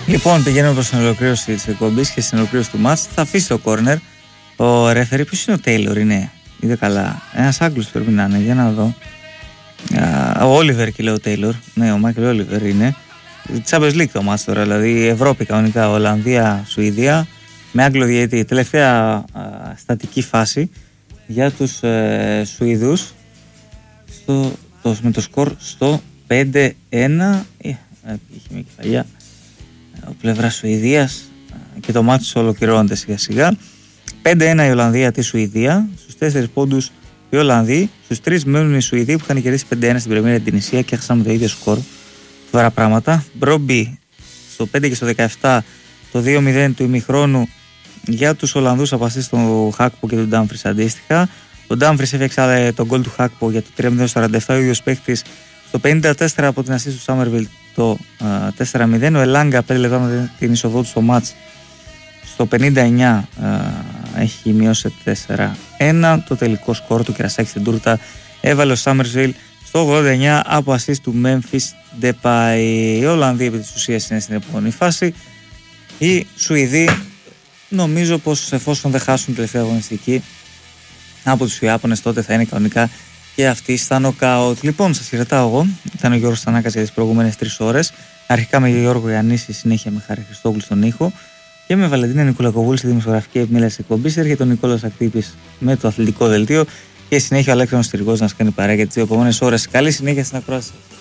Λοιπόν, πηγαίνουμε προς την ολοκλήρωση της εκπομπής και στην ολοκλήρωση του μάτς. Θα αφήσει το κόρνερ. Ο ρέφερι, ποιος είναι ο Τέιλορ, είναι? Είδε καλά. Ένας Άγγλος πρέπει να είναι, για να δω. Ο Όλιβερ και λέω ο Τέιλορ. Ναι, ο Μάικλ Όλιβερ είναι. Champions League το μάτς τώρα, δηλαδή Ευρώπη κανονικά, Ολλανδία, Σουηδία. Με Άγγλο διαιτητή. Τελευταία στατική φάση για τους Σουηδούς με το σκορ στο 5-1. Είχε μια κεφαλιά ο πλευρά Σουηδίας και το μάτι ολοκληρώνεται σιγά σιγά. 5-1 η Ολλανδία τη Σουηδία. Στους 4 πόντους οι Ολλανδοί. Στους 3 μένουν οι Σουηδοί που είχαν κερδίσει 5-1 στην Πρεμιέρα την Τινησία και έχασαν με το ίδιο σκορ. Φοβερά πράγματα. Μπρόμπι στο 5 και στο 17 το 2-0 του ημιχρόνου για τους Ολλανδούς από ασίστ του Χάκπο και του Ντάμφρις αντίστοιχα. Ο Ντάμφρις έφτιαξε τον γκολ του Χάκπο για το 3-0-47, ο ίδιος παίκτης στο 54 από την ασίστ του Σάμερβιλ το 4-0. Ο Ελάγκα 5 λεπτά με την είσοδό του στο μάτς στο 59 έχει μειώσει 4-1. Το τελικό σκορ του Κερασάκη στην τούρτα έβαλε ο Σάμερβιλ στο 89 από ασίστ του Memphis Depay. Οι Ολλανδοί επί της ουσίας είναι στην επόμενη φάση. Οι Σουηδοί νομίζω πως εφόσον δεν χάσουν την τελευταία αγωνιστική από τους Ιάπωνες, τότε θα είναι κανονικά και αυτοί στα νοκάουτ. Λοιπόν, σας χαιρετάω εγώ. Ήταν ο Γιώργος Θανάκας για τις προηγούμενες 3 ώρες. Αρχικά με Γιώργο Γιαννίση, συνέχεια με Χάρη Χριστόγλου στον ήχο και με Βαλεντίνα Νικολακοβούλη στη δημοσιογραφική επιμέλεια της εκπομπής. Έρχεται ο Νικόλας Ακτύπης με το αθλητικό δελτίο και συνέχεια ο Αλέξανδρος Στυριγός να σας κάνει παρέα για τις 2 επόμενες ώρες. Καλή συνέχεια στην ακρόαση.